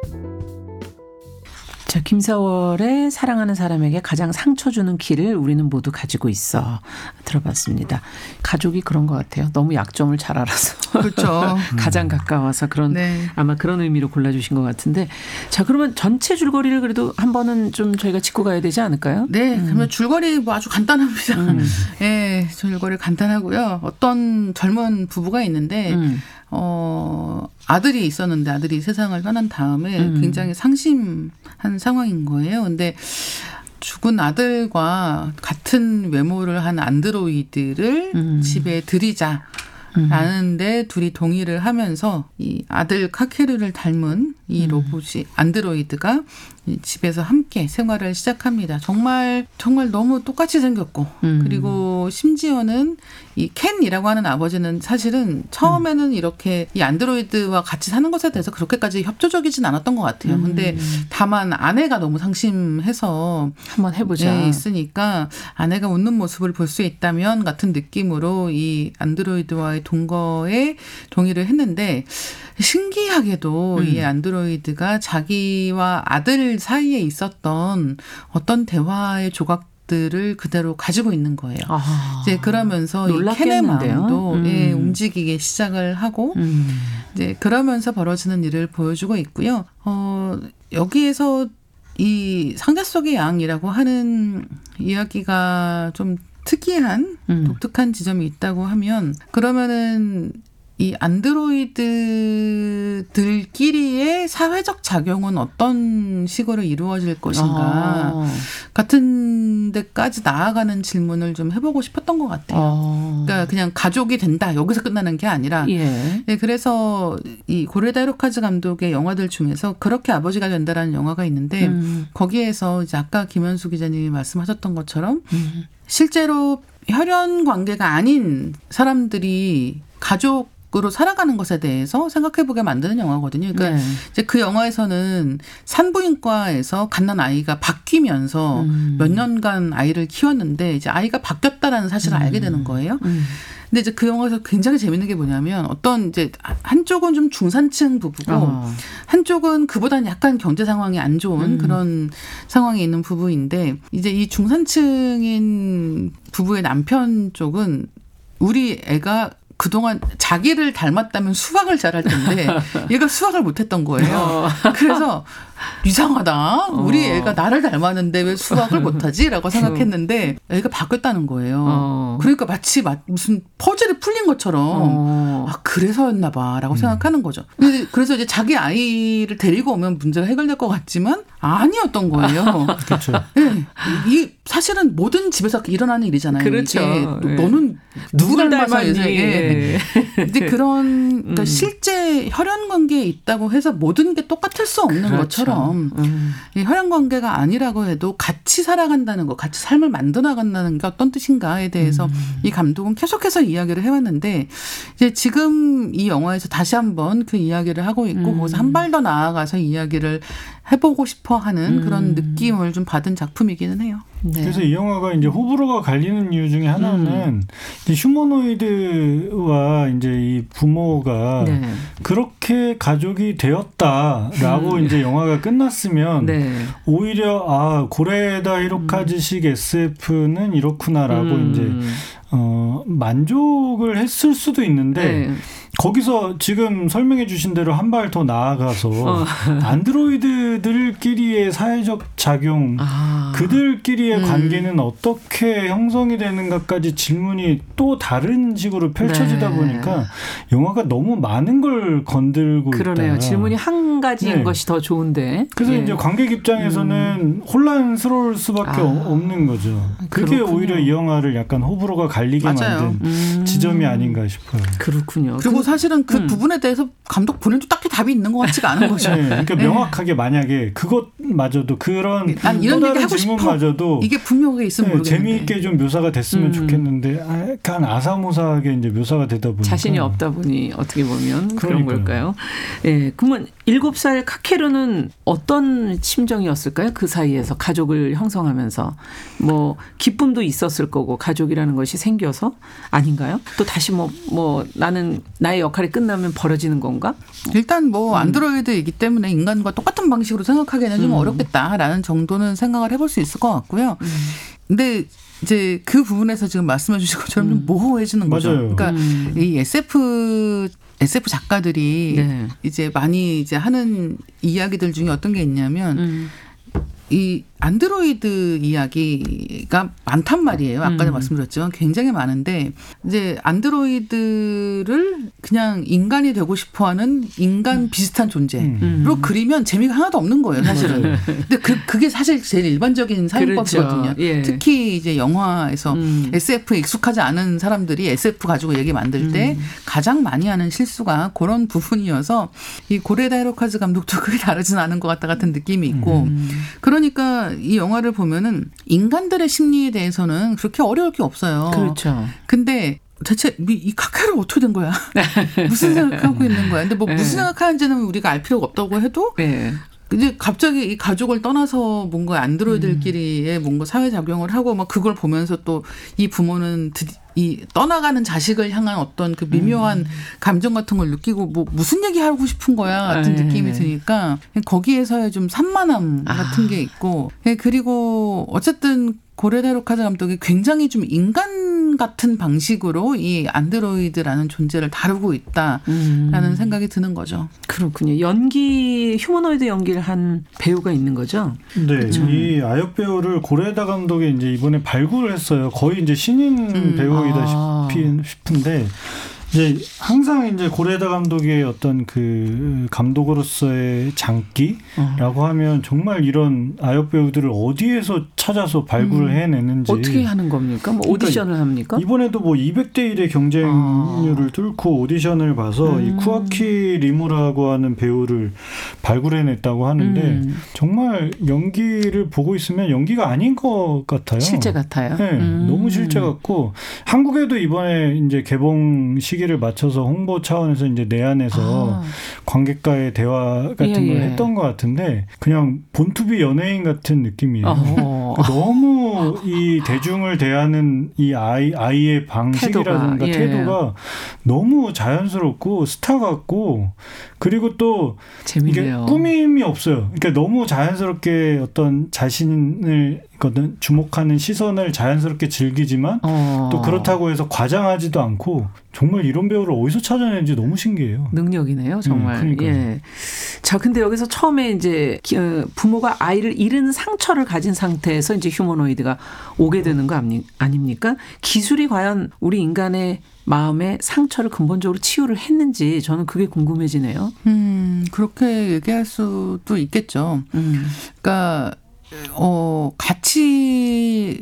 자, 김사월의 사랑하는 사람에게 가장 상처 주는 길을 우리는 모두 가지고 있어. 들어봤습니다. 가족이 그런 것 같아요. 너무 약점을 잘 알아서. 그렇죠. 가장 가까워서 그런 네. 아마 그런 의미로 골라주신 것 같은데. 자, 그러면 전체 줄거리를 그래도 한 번은 좀 저희가 짚고 가야 되지 않을까요? 네. 그러면 줄거리 뭐 아주 간단합니다. 네, 줄거리 간단하고요. 어떤 젊은 부부가 있는데 아들이 있었는데 아들이 세상을 떠난 다음에 굉장히 상심한 상황인 거예요. 근데 죽은 아들과 같은 외모를 한 안드로이드를 집에 들이자라는데 둘이 동의를 하면서 이 아들 카케르를 닮은 이 로봇이 안드로이드가 집에서 함께 생활을 시작합니다. 정말 너무 똑같이 생겼고 그리고 심지어는 이 켄이라고 하는 아버지는 사실은 처음에는 이렇게 이 안드로이드와 같이 사는 것에 대해서 그렇게까지 협조적이진 않았던 것 같아요. 근데 다만 아내가 너무 상심해서 한번 해보자. 네, 있으니까 아내가 웃는 모습을 볼 수 있다면 같은 느낌으로 이 안드로이드와의 동거에 동의를 했는데 신기하게도 이 안드로이드가 자기와 아들 사이에 있었던 어떤 대화의 조각들을 그대로 가지고 있는 거예요. 이제 그러면서 이 켄의 마음도 움직이기 시작을 하고 이제 그러면서 벌어지는 일을 보여주고 있고요. 여기에서 이 상자 속의 양이라고 하는 이야기가 좀 특이한 독특한 지점이 있다고 하면 그러면은 이 안드로이드들끼리의 사회적 작용은 어떤 식으로 이루어질 것인가 같은 데까지 나아가는 질문을 좀 해보고 싶었던 것 같아요. 그러니까 그냥 가족이 된다 여기서 끝나는 게 아니라 네, 그래서 이 고레다 히로카즈 감독의 영화들 중에서 그렇게 아버지가 된다라는 영화가 있는데 거기에서 이제 아까 김현수 기자님이 말씀하셨던 것처럼 실제로 혈연 관계가 아닌 사람들이 가족으로 살아가는 것에 대해서 생각해보게 만드는 영화거든요. 그러니까 이제 그 영화에서는 산부인과에서 갓난 아이가 바뀌면서 몇 년간 아이를 키웠는데 이제 아이가 바뀌었다라는 사실을 알게 되는 거예요. 근데 이제 그 영화에서 굉장히 재밌는 게 뭐냐면 어떤 이제 한쪽은 좀 중산층 부부고 한쪽은 그보다는 약간 경제 상황이 안 좋은 그런 상황에 있는 부부인데 이제 이 중산층인 부부의 남편 쪽은 우리 애가 그동안 자기를 닮았다면 수학을 잘할 텐데 얘가 수학을 못했던 거예요. 그래서 이상하다. 우리 애가 나를 닮았는데 왜 수학을 못하지? 라고 생각했는데 애가 바뀌었다는 거예요. 그러니까 마치 무슨 퍼즐이 풀린 것처럼 그래서였나 봐 라고 생각하는 거죠. 그래서 이제 자기 아이를 데리고 오면 문제가 해결될 것 같지만 아니었던 거예요. 그렇죠. 네. 이 사실은 모든 집에서 일어나는 일이잖아요. 그렇죠. 너는 누구를 닮았니? 근데 그러니까 실제 혈연 관계에 있다고 해서 모든 게 똑같을 수 없는 것처럼 이 혈연 관계가 아니라고 해도 같이 살아간다는 거, 같이 삶을 만들어 나간다는 게 어떤 뜻인가에 대해서 이 감독은 계속해서 이야기를 해왔는데 이제 지금 이 영화에서 다시 한번 그 이야기를 하고 있고 거기서 한 발 더 나아가서 이야기를 해보고 싶어하는 그런 느낌을 좀 받은 작품이기는 해요. 네. 그래서 이 영화가 이제 호불호가 갈리는 이유 중에 하나는 이제 휴머노이드와 이제 이 부모가 그렇게 가족이 되었다라고 이제 영화가 끝났으면 오히려 고레다 히로카즈식 SF는 이렇구나라고 이제 만족을 했을 수도 있는데 거기서 지금 설명해 주신 대로 한 발 더 나아가서 안드로이드들끼리의 사회적 작용, 그들끼리의 관계는 어떻게 형성이 되는가까지 질문이 또 다른 식으로 펼쳐지다 보니까 영화가 너무 많은 걸 건들고 그러네요. 있다. 질문이 한 가지인 것이 더 좋은데. 그래서 이제 관객 입장에서는 혼란스러울 수밖에 없는 거죠. 그게 그렇군요. 오히려 이 영화를 약간 호불호가 갈리게 만든 지점이 아닌가 싶어요. 그렇군요. 그리고 사실은 그 부분에 대해서 감독 본인도 딱히 답이 있는 것 같지가 않은 거죠. 그러니까 명확하게 만약에 그것마저도 난 이런 또 얘기 다른 하고 질문마저도 이게 분명하게 있으면 모르겠는데 재미있게 좀 묘사가 됐으면 좋겠는데 약간 아사모사하게 이제 묘사가 되다 보니까 자신이 없다 보니 어떻게 보면 그런 그러니까요. 걸까요? 예, 그러면 7살 카케루는 어떤 심정이었을까요? 그 사이에서 가족을 형성하면서 뭐 기쁨도 있었을 거고 가족이라는 것이 생겨서 아닌가요? 또 다시 뭐 나는 나의 역할이 끝나면 벌어지는 건가? 일단 뭐 안드로이드이기 때문에 인간과 똑같은 방식으로 생각하기는 좀 어렵겠다라는 정도는 생각을 해볼 수 있을 것 같고요. 근데 이제 그 부분에서 지금 말씀해 주신 것처럼 좀 모호해지는 거죠. 맞아요. 그러니까 이 SF 작가들이 네. 이제 많이 이제 하는 이야기들 중에 어떤 게 있냐면 이 안드로이드 이야기가 많단 말이에요. 아까도 말씀드렸지만 굉장히 많은데 이제 안드로이드를 그냥 인간이 되고 싶어하는 인간 비슷한 존재로 그리면 재미가 하나도 없는 거예요, 사실은. 근데 그게 사실 제일 일반적인 사용법이거든요. 그렇죠. 예. 특히 이제 영화에서 SF에 익숙하지 않은 사람들이 SF 가지고 얘기 만들 때 가장 많이 하는 실수가 그런 부분이어서 이 고레다 히로카즈 감독도 크게 다르진 않은 것 같은 느낌이 있고 그러니까 이 영화를 보면은 인간들의 심리에 대해서는 그렇게 어려울 게 없어요. 그렇죠. 근데 대체 이 카케루가 어떻게 된 거야? 무슨 생각하고 있는 거야? 근데 뭐 무슨 생각하는지는 우리가 알 필요가 없다고 해도 네. 이제 갑자기 이 가족을 떠나서 뭔가 안드로이드들끼리의 뭔가 사회작용을 하고 막 그걸 보면서 또 이 부모는 이 떠나가는 자식을 향한 어떤 그 미묘한 감정 같은 걸 느끼고 뭐 무슨 얘기 하고 싶은 거야 같은 느낌이 드니까 거기에서의 좀 산만함 같은 게 있고 그리고 어쨌든 고레다 히로카즈 감독이 굉장히 좀 인간 같은 방식으로 이 안드로이드라는 존재를 다루고 있다라는 생각이 드는 거죠. 그렇군요. 휴머노이드 연기를 한 배우가 있는 거죠? 네, 그렇죠. 이 아역 배우를 고레다 감독이 이제 이번에 발굴을 했어요. 거의 이제 신인 배우이다시피 싶은데 이제 항상 이제 고레다 감독의 어떤 그 감독으로서의 장기라고 하면 정말 이런 아역 배우들을 어디에서 찾아서 발굴을 해내는지 어떻게 하는 겁니까? 뭐 오디션을 그러니까 합니까? 이번에도 뭐 200대 1의 경쟁률을 뚫고 오디션을 봐서 이 쿠아키 리무라고 하는 배우를 발굴해냈다고 하는데 정말 연기를 보고 있으면 연기가 아닌 것 같아요. 실제 같아요. 네, 너무 실제 같고 한국에도 이번에 이제 개봉 시기를 맞춰서 홍보 차원에서 이제 내한에서 관객과의 대화 같은 걸 했던 것 같은데 그냥 본투비 연예인 같은 느낌이에요. 너무 이 대중을 대하는 이 아이의 방식이라든가 태도가 너무 자연스럽고 스타 같고 그리고 또 재밌네요. 이게 꾸밈이 없어요. 그러니까 너무 자연스럽게 어떤 자신을 주목하는 시선을 자연스럽게 즐기지만 또 그렇다고 해서 과장하지도 않고 정말 이런 배우를 어디서 찾아내는지 너무 신기해요. 능력이네요, 정말. 그러니까요. 예. 자, 근데 여기서 처음에 이제 부모가 아이를 잃은 상처를 가진 상태에서 이제 휴머노이드가 오게 되는 거 아닙니까? 기술이 과연 우리 인간의 마음의 상처를 근본적으로 치유를 했는지 저는 그게 궁금해지네요. 그렇게 얘기할 수도 있겠죠. 그러니까 같이